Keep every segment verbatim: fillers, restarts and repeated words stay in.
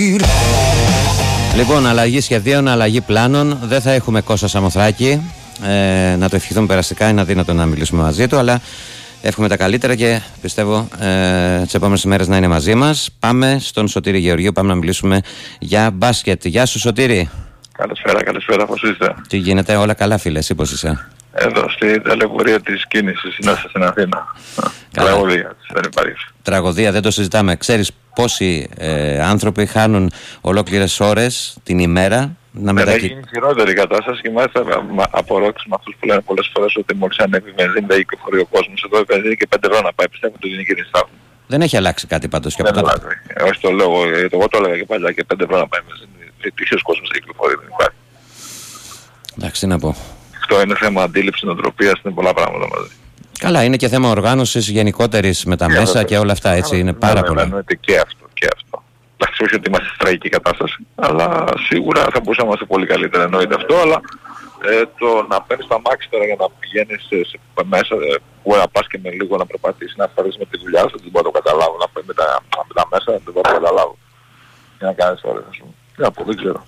Λοιπόν, αλλαγή σχεδίων, αλλαγή πλάνων. Δεν θα έχουμε Κώστα Σαμοθράκη. Ε, να το ευχηθούμε περαστικά, είναι αδύνατο να μιλήσουμε μαζί του, αλλά εύχομαι τα καλύτερα και πιστεύω ε, τις επόμενες ημέρες να είναι μαζί μας. Πάμε στον Σωτήρη Γεωργίου, πάμε να μιλήσουμε για μπάσκετ. Γεια σου, Σωτήρη. Καλησπέρα, καλησπέρα, πώς είστε? Τι γίνεται, όλα καλά, φίλε, εσύ πώς είσαι? Εδώ στην ταλαιπωρία της κίνησης, είμαστε στην Αθήνα. Τραγωδία, δεν υπάρχει. Τραγωδία, δεν το συζητάμε. Ξέρεις πόσοι ε, άνθρωποι χάνουν ολόκληρες ώρες την ημέρα να μετακινούν? Έχει γίνει χειρότερη κατάσταση και μάλιστα απορρόξεις με αυτούς που λένε πολλές φορές ότι μόλις ανέβει η βενζίνη δεν κυκλοφορεί ο κόσμος. Εδώ η βενζίνη και πέντε ευρώ να πάει, πιστεύω ότι είναι κύριε Σταύρου. Δεν έχει αλλάξει κάτι πάντως και από δεν τότε. αλλάζει. Όχι το λέω, εγώ το έλεγα και παλιά και πέντε ευρώ να πάει η βενζίνη. Τυχαίος κόσμος δεν κυκλοφορεί, δεν υπάρχει. Εντάξει, τι να πω. Αυτό είναι θέμα αντίληψης, νοοτροπίας, είναι πολλά πράγματα μαζί. Καλά, είναι και θέμα οργάνωσης γενικότερης με τα και μέσα βέβαια. Και όλα αυτά, έτσι, είναι πάρα πολλά. Εννοείται και αυτό και αυτό. Εντάξει, όχι ότι είμαστε στη τραγική κατάσταση, αλλά σίγουρα θα μπορούσαμε να είμαστε πολύ καλύτερα, εννοείται αυτό, αλλά ε, το να παίρνεις τα μάξι τώρα για να πηγαίνεις σε, σε, μέσα, ε, μπορεί να πας και με λίγο να περπατήσεις, να φαρείς με τη δουλειά σου, δεν μπορώ να το καταλάβω, να παίρνεις με τα, με τα μέσα, δεν μπορώ να το καταλάβω. Για να κάνεις ώρες, ας πούμε. Τι να πω, δεν ξέρω.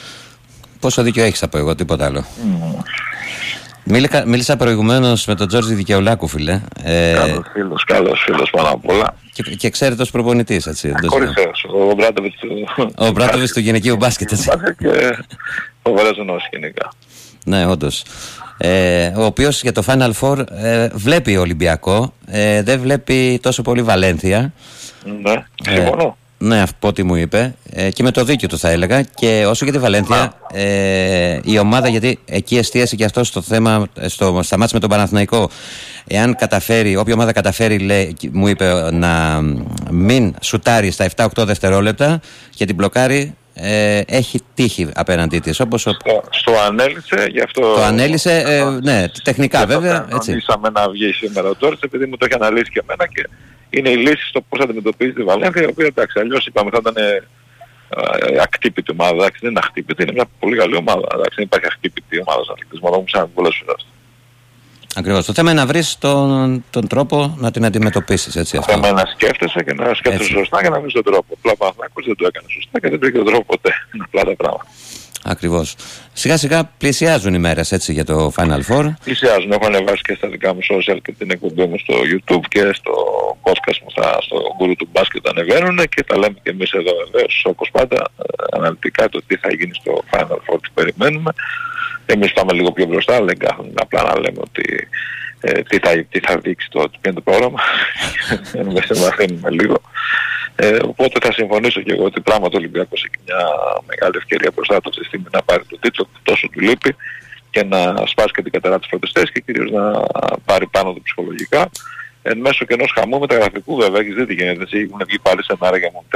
Πόσο δίκιο έχεις, θα πω εγώ, τίποτα άλλο. Mm. Μίληκα, μίλησα προηγουμένως με τον Τζόρτζι Δικαιουλάκου, φίλε. Ε, καλός φίλος, καλός φίλος πάνω απ' όλα. Και, και ξέρετε ως προπονητής, έτσι. Κορυφαίος, ο Μπράντοβιτς του... Ο Μπράντοβιτς του γυναικείου μπάσκετ, έτσι. Και ο Βερέζονος γενικά. Ναι, όντως. Ε, ο οποίος για το Final Four ε, βλέπει Ολυμπιακό, ε, δεν βλέπει τόσο πολύ Βαλένθια. Ναι, συμφωνώ. Ε, Ναι, από ό,τι μου είπε, ε, και με το δίκιο του θα έλεγα. Και όσο για τη Βαλένθια, ε, η ομάδα, γιατί εκεί εστίασε και αυτό στο θέμα, στο, στα μάτς με τον Παναθηναϊκό. Εάν καταφέρει, όποια ομάδα καταφέρει, λέει, μου είπε, να μην σουτάρει στα επτά οκτώ δευτερόλεπτα και την μπλοκάρει, ε, έχει τύχη απέναντί της. Όπως ο... στο, στο ανέλησε, γι' αυτό... Το ανέλησε, ε, ναι, τεχνικά βέβαια. Έτσι. Ανήσαμε να βγει σήμερα ο Τόρτς, επειδή μου το έχει αναλύσει και εμένα και είναι η λύση στο πώς αντιμετωπίζει τη Βαλένθια, η οποία εντάξει, αλλιώς είπαμε θα ήταν ε, ε, ακτύπητη ομάδα, εντάξει, δεν είναι ακτύπητη, είναι μια πολύ καλή ομάδα, εντάξει, δεν υπάρχει ακτύπητη ομάδα στον αθλητισμό, το έχουμε ξαναπεί πολλές φορές. Ακριβώς. Το θέμα είναι να βρεις τον, τον τρόπο να την αντιμετωπίσεις, έτσι. Το θέμα είναι να σκέφτεσαι και να σκέφτεσαι έτσι σωστά και να βρεις τον τρόπο. Απλά ο Παναθηναϊκός δεν το έκανε σωστά και δεν βρήκε τον τρόπο ποτέ. Είναι απλά τα πράγματα. Ακριβώς. Σιγά σιγά πλησιάζουν οι μέρες, έτσι, για το Final Four. Πλησιάζουν. Έχω ανεβάσει και στα δικά μου social και την εκπομπή μου στο YouTube και στο podcast μου στα, στο γκουρού του μπάσκετ ανεβαίνουν και τα λέμε και εμείς εδώ βεβαίως όπως πάντα αναλυτικά το τι θα γίνει στο Final Four, τι περιμένουμε. Εμείς πάμε λίγο πιο μπροστά, δεν κάθομαι απλά να λέμε ότι ε, τι, θα, τι θα δείξει το, τι είναι το πρόγραμμα. Εμείς εμβαθύνουμε λίγο. Ε, οπότε θα συμφωνήσω και εγώ ότι πράγματι ο Ολυμπιακός έχει μια μεγάλη ευκαιρία μπροστά του αυτή τη στιγμή να πάρει τον τίτλο που τόσο του λείπει και να σπάσει και την κατερά της πρώτης θέσης και κυρίως να πάρει πάνω του ψυχολογικά. Εν μέσω και ενός χαμού μεταγραφικού βέβαια, έχεις δει τι γίνεται, έχουν βγει πάλι σενάρια για